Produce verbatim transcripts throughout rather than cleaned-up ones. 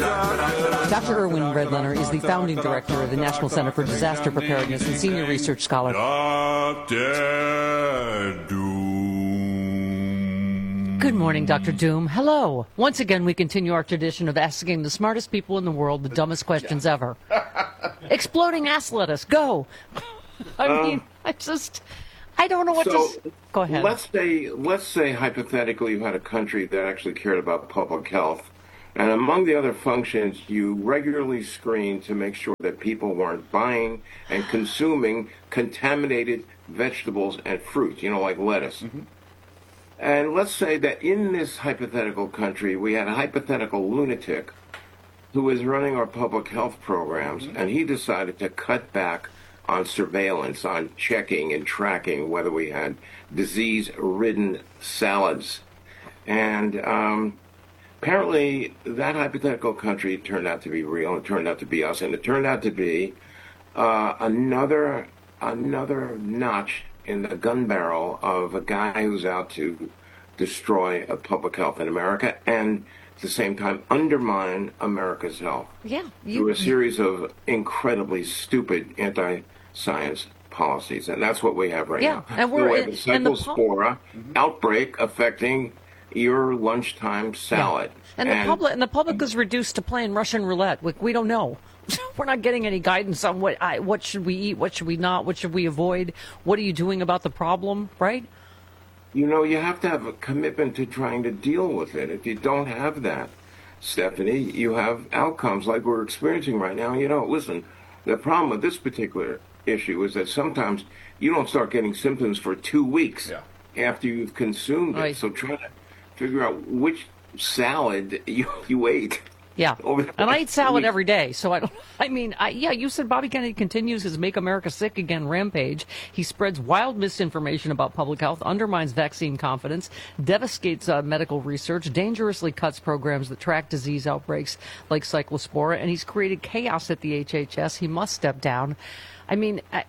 Doctor Irwin Redlener is the founding director of the National Center for Disaster Preparedness and senior research scholar. Doctor Doom. Good morning, Doctor Doom. Hello. Once again, we continue our tradition of asking the smartest people in the world the dumbest questions ever. Exploding ass lettuce, go. I mean, um, I just, I don't know what so to. Go ahead. Let's say, let's say hypothetically, you had a country that actually cared about public health. And among the other functions, you regularly screen to make sure that people weren't buying and consuming contaminated vegetables and fruit, you know, like lettuce. Mm-hmm. And let's say that in this hypothetical country, we had a hypothetical lunatic who was running our public health programs, mm-hmm. and he decided to cut back on surveillance, on checking and tracking whether we had disease-ridden salads. And um, apparently that hypothetical country turned out to be real. It turned out to be us, and it turned out to be uh, another another notch in the gun barrel of a guy who's out to destroy uh, public health in America and at the same time undermine America's health. Yeah, you, through a series of incredibly stupid anti-science policies, and that's what we have right yeah, now. And we're we have a cyclospora mm-hmm. outbreak affecting your lunchtime salad. Yeah. And, and the public and the public is reduced to playing Russian roulette. We, we don't know. We're not getting any guidance on what I, what should we eat, what should we not, what should we avoid, what are you doing about the problem, right? You know, you have to have a commitment to trying to deal with it. If you don't have that, Stephanie, you have outcomes like we're experiencing right now. You know, listen, the problem with this particular issue is that sometimes you don't start getting symptoms for two weeks yeah. after you've consumed it. Right. So try to figure out which salad you, you ate. Yeah, and I eat salad every day, so I don't. I mean, I, yeah, you said Bobby Kennedy continues his "Make America Sick Again" rampage. He spreads wild misinformation about public health, undermines vaccine confidence, devastates uh, medical research, dangerously cuts programs that track disease outbreaks like Cyclospora, and he's created chaos at the H H S. He must step down. I mean. I,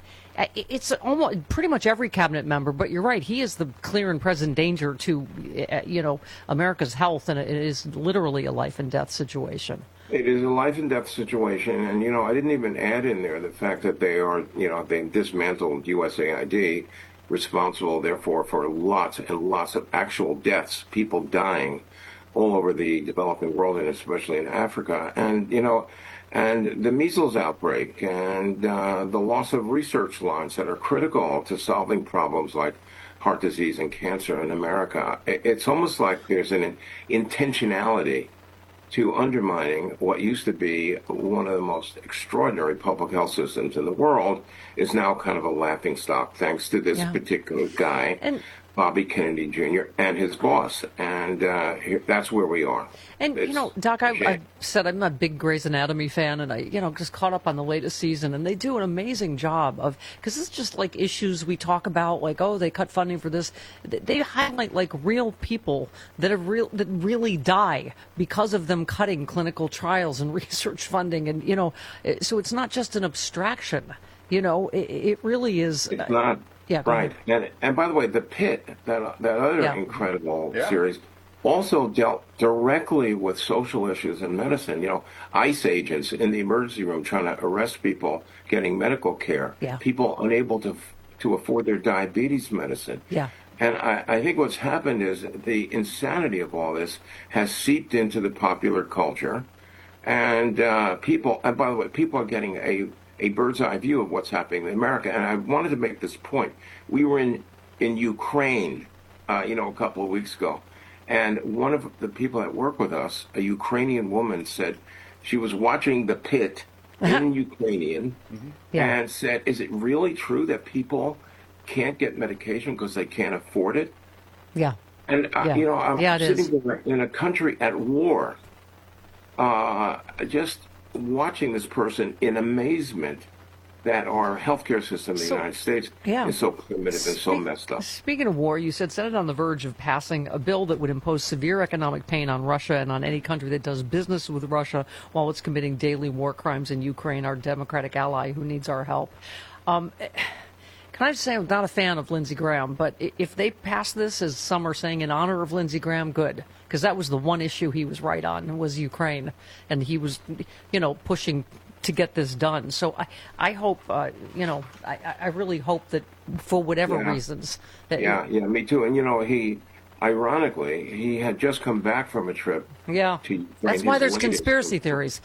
It's almost pretty much every cabinet member, but you're right. He is the clear and present danger to, you know, America's health, and it is literally a life and death situation. It is a life and death situation, and you know, I didn't even add in there the fact that they are, you know, they dismantled U S A I D, responsible therefore for lots and lots of actual deaths, people dying all over the developing world, and especially in Africa, and you know. And the measles outbreak and uh, the loss of research lines that are critical to solving problems like heart disease and cancer in America. It's almost like there's an intentionality to undermining what used to be one of the most extraordinary public health systems in the world is now kind of a laughingstock thanks to this yeah. particular guy. And Bobby Kennedy Junior and his boss, and uh, here, that's where we are. And, it's, you know, Doc, I, I said I'm a big Grey's Anatomy fan, and I, you know, just caught up on the latest season, and they do an amazing job of, because it's just like issues we talk about, like, oh, they cut funding for this. They highlight, like, real people that have real that really die because of them cutting clinical trials and research funding, and, you know, so it's not just an abstraction, you know, it, it really is. It's not. Yeah, right. And, and by the way, The Pit, that that other yeah. incredible yeah. series, also dealt directly with social issues in medicine. You know, ICE agents in the emergency room trying to arrest people getting medical care, yeah. people unable to to afford their diabetes medicine. Yeah. And I, I think what's happened is the insanity of all this has seeped into the popular culture. And uh, people, and by the way, people are getting a a bird's eye view of what's happening in America. And I wanted to make this point. We were in, in Ukraine, uh, you know, a couple of weeks ago. And one of the people that work with us, a Ukrainian woman, said she was watching The Pit uh-huh. in Ukrainian mm-hmm. yeah. and said, is it really true that people can't get medication because they can't afford it? Yeah. And, uh, yeah. you know, I'm yeah, sitting there in a country at war, uh, just watching this person in amazement that our healthcare system in the so, United States yeah. is so primitive Spe- and so messed up. Speaking of war, you said Senate on the verge of passing a bill that would impose severe economic pain on Russia and on any country that does business with Russia while it's committing daily war crimes in Ukraine, our democratic ally who needs our help. Um, Can I just say I'm not a fan of Lindsey Graham, but if they pass this, as some are saying, in honor of Lindsey Graham, good. Because that was the one issue he was right on, was Ukraine. And he was, you know, pushing to get this done. So I, I hope, uh, you know, I, I really hope that for whatever yeah. reasons. That yeah, yeah, me too. And, you know, he, ironically, he had just come back from a trip. Yeah, to that's why there's conspiracy theories.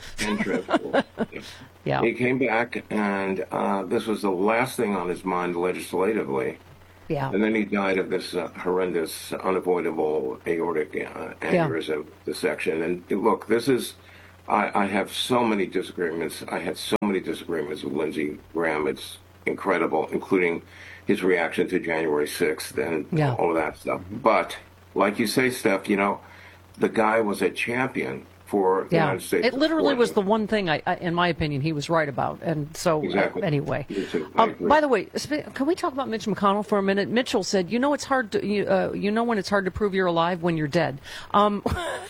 Yeah. He came back, and uh, this was the last thing on his mind legislatively. Yeah. And then he died of this uh, horrendous, unavoidable aortic uh, aneurysm yeah. dissection. And look, this is, I, I have so many disagreements. I had so many disagreements with Lindsey Graham. It's incredible, including his reaction to January sixth and yeah. all of that stuff. But like you say, Steph, you know, the guy was a champion for the yeah. United States. It literally was the one thing, I, I, in my opinion, he was right about. And so, exactly. uh, anyway. Um, by the way, can we talk about Mitch McConnell for a minute? Mitchell said, you know it's hard to, you, uh, you know when it's hard to prove you're alive? When you're dead. Um,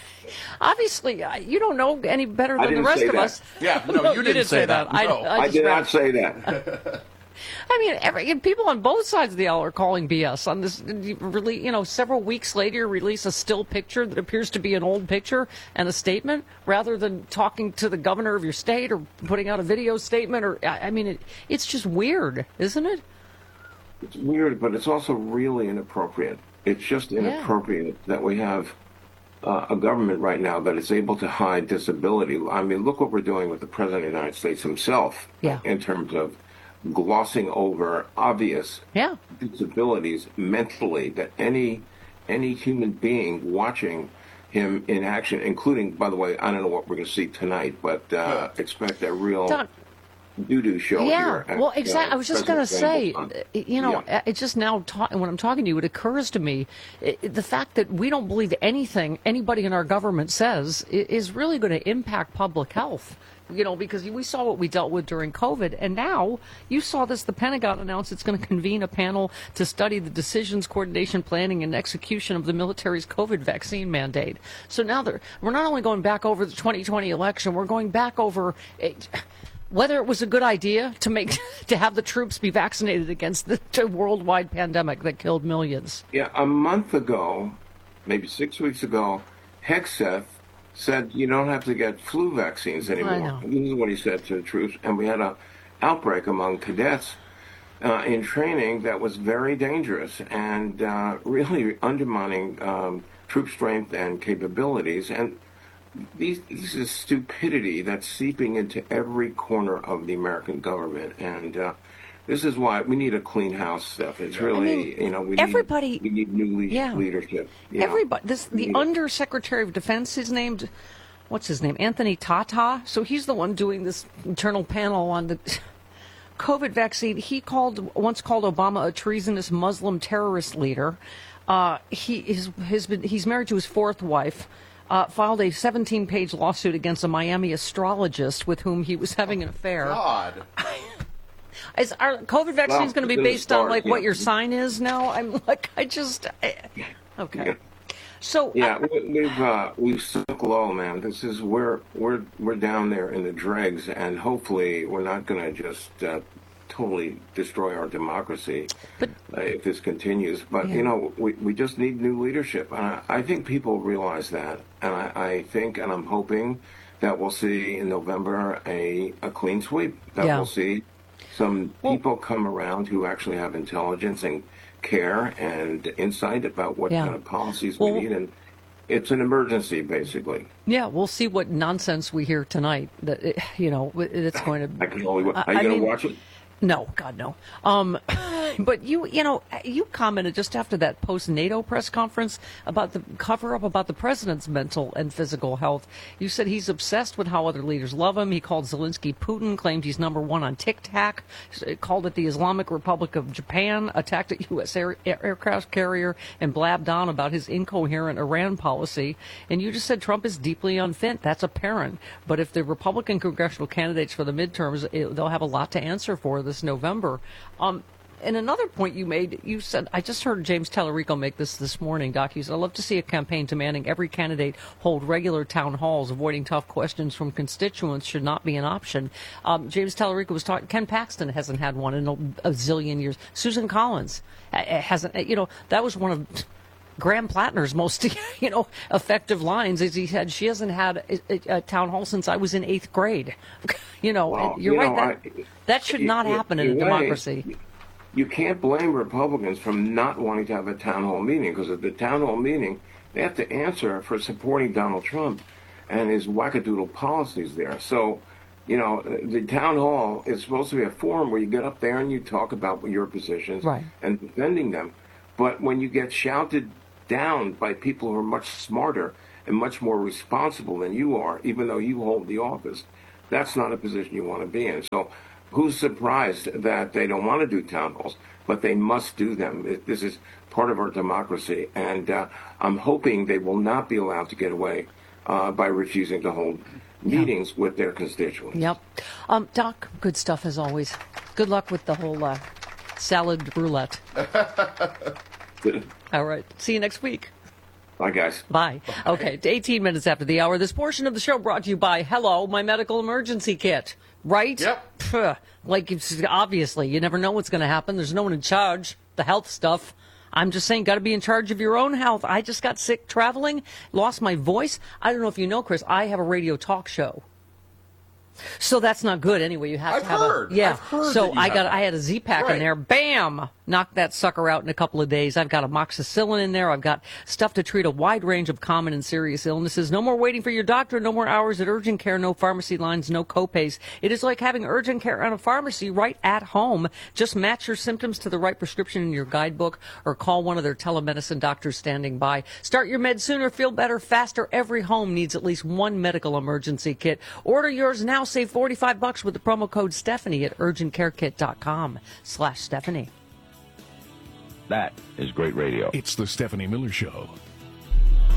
obviously, uh, you don't know any better than the rest of that. us. Yeah, no, no you, didn't, didn't say that. that. No. I, I, I did not say that. I mean, every, people on both sides of the aisle are calling B S on this. Really, you know, several weeks later, release a still picture that appears to be an old picture and a statement, rather than talking to the governor of your state or putting out a video statement. Or, I mean, it, it's just weird, isn't it? It's weird, but it's also really inappropriate. It's just inappropriate yeah. that we have uh, a government right now that is able to hide disability. I mean, look what we're doing with the President of the United States himself yeah. in terms of glossing over obvious yeah. disabilities mentally that any any human being watching him in action, including, by the way, I don't know what we're going to see tonight, but uh, expect a real Don, doo-doo show yeah, here. Yeah, well, at, exactly. Uh, I was just going to say, you know, yeah. it's just now, ta- when I'm talking to you, it occurs to me, it, the fact that we don't believe anything anybody in our government says is really going to impact public health. You know, because we saw what we dealt with during COVID, and now you saw this, the Pentagon announced it's going to convene a panel to study the decisions, coordination, planning, and execution of the military's COVID vaccine mandate. So now we're not only going back over the twenty twenty election, we're going back over a, whether it was a good idea to make to have the troops be vaccinated against the, the worldwide pandemic that killed millions. Yeah, a month ago, maybe six weeks ago, Hegseth said you don't have to get flu vaccines anymore. This is what he said to the troops. And we had an outbreak among cadets uh, in training that was very dangerous and uh, really undermining um, troop strength and capabilities. And these, this is stupidity that's seeping into every corner of the American government. And uh, this is why we need a clean house, stuff. It's really, I mean, you know, we everybody, need, we need new le- yeah. leadership. Yeah. Everybody, this the Undersecretary of Defense is named, what's his name, Anthony Tata. So he's the one doing this internal panel on the COVID vaccine. He called once called Obama a treasonous Muslim terrorist leader. Uh, he is has been he's married to his fourth wife. Uh, filed a seventeen-page lawsuit against a Miami astrologist with whom he was having an affair. God. Is our COVID vaccine well, going to be based start, on like yeah. what your sign is now? I'm like, I just, I, okay. Yeah. So yeah, I, we, we've uh, we've sunk low, man. This is we're we're we're down there in the dregs, and hopefully we're not going to just uh, totally destroy our democracy but, uh, if this continues. But yeah. you know, we we just need new leadership, and I, I think people realize that, and I, I think, and I'm hoping that we'll see in November a a clean sweep. That yeah. we'll see some people come around who actually have intelligence and care and insight about what yeah. kind of policies well, we need, and it's an emergency, basically. Yeah, we'll see what nonsense we hear tonight. That it, you know, it's going to. I can only. Are I, you I going mean, to watch it? No, God, no. Um, but you, you know, you commented just after that post-NATO press conference about the cover-up about the president's mental and physical health. You said he's obsessed with how other leaders love him. He called Zelensky Putin, claimed he's number one on TikTok, called it the Islamic Republic of Japan, attacked a U S air, aircraft carrier, and blabbed on about his incoherent Iran policy. And you just said Trump is deeply unfit. That's apparent. But if the Republican congressional candidates for the midterms, it, they'll have a lot to answer for this November. Um, and another point you made, you said, I just heard James Tallarico make this this morning, Doc. He said, I'd love to see a campaign demanding every candidate hold regular town halls. Avoiding tough questions from constituents should not be an option. Um, James Tallarico was talking, Ken Paxton hasn't had one in a, a zillion years. Susan Collins hasn't, you know, that was one of Graham Plattner's most, you know, effective lines is he said, she hasn't had a, a, a town hall since I was in eighth grade. You know, well, you're you right. know, that, I, that should not you, happen in a democracy. You, you can't blame Republicans from not wanting to have a town hall meeting, because at the town hall meeting, they have to answer for supporting Donald Trump and his wackadoodle policies there. So, you know, the town hall is supposed to be a forum where you get up there and you talk about your positions right. and defending them. But when you get shouted down by people who are much smarter and much more responsible than you are, even though you hold the office, that's not a position you want to be in. So who's surprised that they don't want to do town halls, but they must do them? This is part of our democracy, and uh, I'm hoping they will not be allowed to get away uh, by refusing to hold meetings yeah. with their constituents. Yep. Um, Doc, good stuff as always. Good luck with the whole uh, salad roulette. All right. See you next week. Bye, guys. Bye. Bye. Okay, eighteen minutes after the hour. This portion of the show brought to you by Hello, my medical emergency kit. Right? Yep. Puh. Like, it's, obviously, you never know what's going to happen. There's no one in charge. The health stuff. I'm just saying, got to be in charge of your own health. I just got sick traveling, lost my voice. I don't know if you know, Chris, I have a radio talk show. So that's not good anyway. You have I've to have heard. a yeah. I've heard so that you I have got that. I had a Z-Pack Right. in there. Bam! Knocked that sucker out in a couple of days. I've got amoxicillin in there. I've got stuff to treat a wide range of common and serious illnesses. No more waiting for your doctor. No more hours at urgent care. No pharmacy lines. No copays. It is like having urgent care at a pharmacy right at home. Just match your symptoms to the right prescription in your guidebook, or call one of their telemedicine doctors standing by. Start your meds sooner. Feel better faster. Every home needs at least one medical emergency kit. Order yours now. Save forty-five bucks with the promo code Stephanie at urgent care kit dot com slash Stephanie. That is great radio. It's the Stephanie Miller Show.